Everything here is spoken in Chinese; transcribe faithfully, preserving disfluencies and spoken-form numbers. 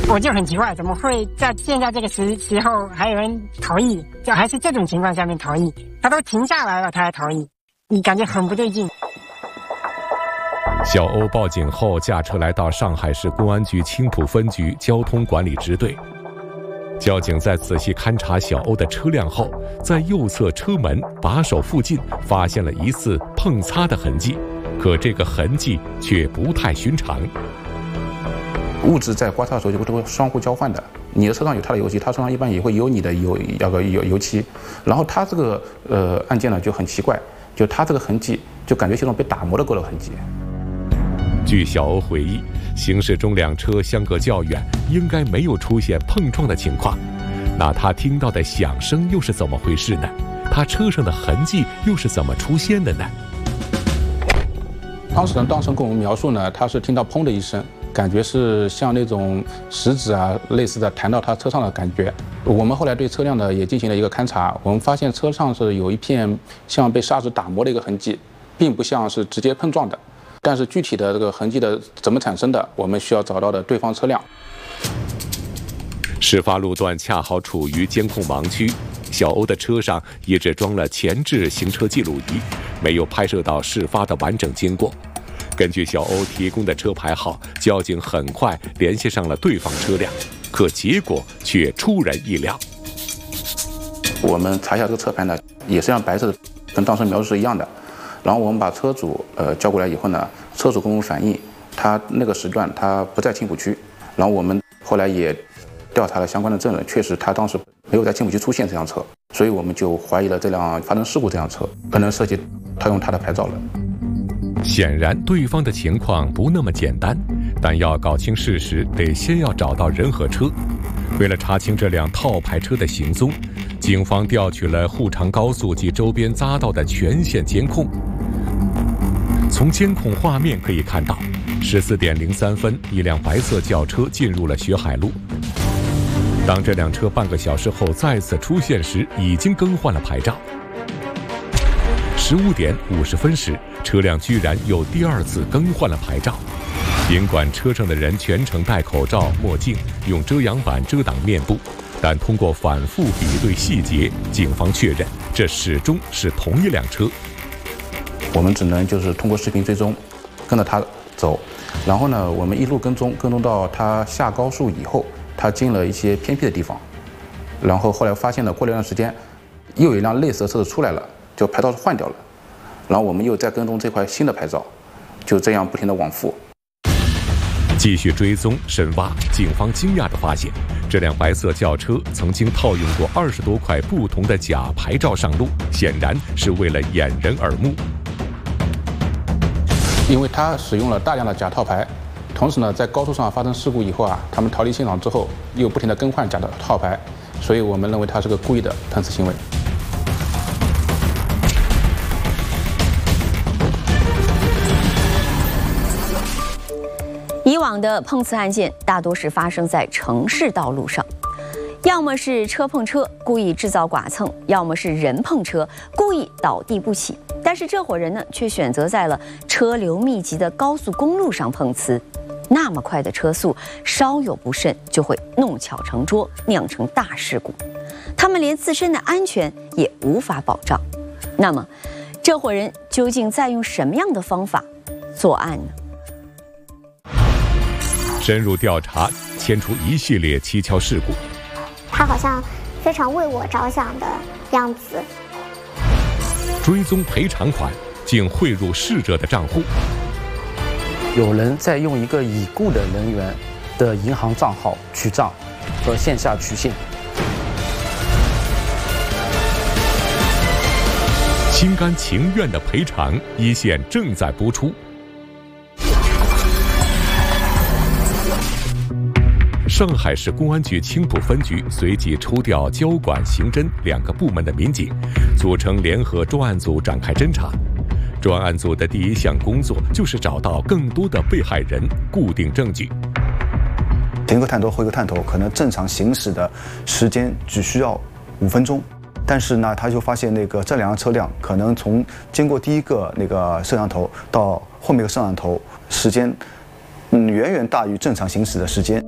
我就很奇怪，怎么会在现在这个时时候还有人逃逸？就还是这种情况下面逃逸，他都停下来了，他还逃逸，你感觉很不对劲。 小欧报警后，驾车来到上海市公安局青浦分局交通管理支队。交警在仔细勘查小欧的车辆后，在右侧车门把手附近发现了疑似碰擦的痕迹，可这个痕迹却不太寻常。 物质在刮擦的时候就会相互交换的，你的车上有他的油漆，他车上一般也会有你的油那个油油漆。然后他这个呃案件呢就很奇怪，就他这个痕迹就感觉像被打磨的过的痕迹。 据小欧回忆，行驶中两车相隔较远，应该没有出现碰撞的情况。那他听到的响声又是怎么回事呢？他车上的痕迹又是怎么出现的呢？ 当事人当时跟我们描述呢，他是听到砰的一声，感觉是像那种石子啊类似的弹到他车上的感觉。我们后来对车辆呢也进行了一个勘查，我们发现车上是有一片像被砂纸打磨的一个痕迹，并不像是直接碰撞的。但是具体的这个痕迹的怎么产生的，我们需要找到的对方车辆。 事发路段恰好处于监控盲区，小欧的车上也只装了前置行车记录仪，没有拍摄到事发的完整经过。根据小欧提供的车牌号，交警很快联系上了对方车辆，可结果却出人意料。 我们查一下这个车牌呢，也是像白色的，跟当时描述是一样的。然后我们把车主呃叫过来以后呢，车主跟我们反映，他那个时段他不在青浦区。然后我们后来也调查了相关的证人，确实他当时没有在青浦区出现这辆车，所以我们就怀疑了这辆发生事故这辆车可能涉及套用他的牌照了。 显然对方的情况不那么简单，但要搞清事实，得先要找到人和车。为了查清这辆套牌车的行踪，警方调取了沪长高速及周边匝道的全线监控。从监控画面可以看到，十四点零三分，一辆白色轿车进入了学海路。当这辆车半个小时后再次出现时，已经更换了牌照。十五点五十分时，车辆居然又第二次更换了牌照。尽管车上的人全程戴口罩、墨镜，用遮阳板遮挡面部，但通过反复比对细节，警方确认这始终是同一辆车。 我们只能就是通过视频追踪，跟着他走。然后呢，我们一路跟踪，跟踪到他下高速以后，他进了一些偏僻的地方。然后后来发现了，过了一段时间，又有一辆类似的车子出来了，就牌照是换掉了。然后我们又再跟踪这块新的牌照，就这样不停的往复。 继续追踪深挖，警方惊讶地发现，这辆白色轿车曾经套用过二十多块不同的假牌照上路，显然是为了掩人耳目。 因为他使用了大量的假套牌，同时呢，在高速上发生事故以后啊，他们逃离现场之后又不停地更换假的套牌，所以我们认为他是个故意的碰瓷行为。 以往的碰瓷案件大多是发生在城市道路上，要么是车碰车故意制造剐蹭，要么是人碰车故意倒地不起。但是这伙人呢，却选择在了车流密集的高速公路上碰瓷。那么快的车速，稍有不慎就会弄巧成拙，酿成大事故。他们连自身的安全也无法保障。那么，这伙人究竟在用什么样的方法作案呢？ 深入调查，牵出一系列蹊跷事故。 他好像非常为我着想的样子。 追踪赔偿款竟汇入逝者的账户。 有人在用一个已故的人员的银行账号取账和线下取现。 心甘情愿的赔偿，一线正在播出。上海市公安局青浦分局随即抽调交管、刑侦两个部门的民警，组成联合专案组展开侦查。专案组的第一项工作就是找到更多的被害人，固定证据。 前个探头后一个探头，可能正常行驶的时间只需要五分钟，但是呢，他就发现那个这两辆车辆可能从经过第一个那个摄像头到后面的摄像头时间，嗯，远远大于正常行驶的时间。